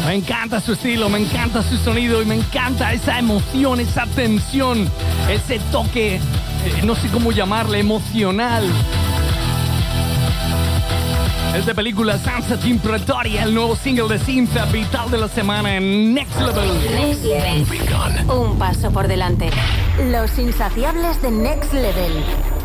Me encanta su estilo, me encanta su sonido y me encanta esa emoción, esa tensión, ese toque, no sé cómo llamarle, emocional. Es de película Sunset Imperatoria, el nuevo single de Cinta, vital de la semana en Next Level. Next Level. Un paso por delante. Los insaciables de Next Level.